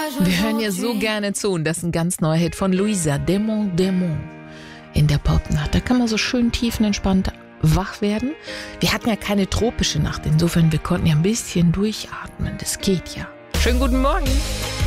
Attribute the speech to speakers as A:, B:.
A: Wir hören ja so gerne zu und das ist ein ganz neuer Hit von Luisa, Démon, Démon in der Popnacht. Da kann man so schön tiefenentspannt wach werden. Wir hatten ja keine tropische Nacht, insofern wir konnten ja ein bisschen durchatmen. Das geht ja. Schönen guten Morgen.